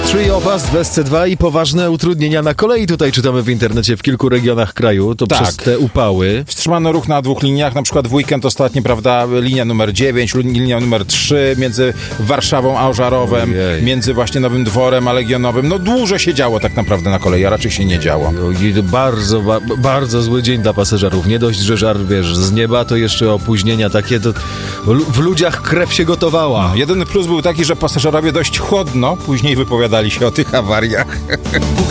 Tree of Us w SC2 i poważne utrudnienia na kolei. Tutaj czytamy w internecie w kilku regionach kraju. To Tak. przez te upały. Wstrzymano ruch na 2 liniach, na przykład w weekend ostatni, prawda, linia numer 9, linia numer 3 między Warszawą a Ożarowem, Ojej. między właśnie Nowym Dworem a Legionowym. No dłużej się działo tak naprawdę na kolei, a raczej się nie działo. I to bardzo zły dzień dla pasażerów. Nie dość, że żar, wiesz, z nieba, to jeszcze opóźnienia takie, to w ludziach krew się gotowała. Jedyny plus był taki, że pasażerowie dość chłodno później wypowiadali się o tych awariach.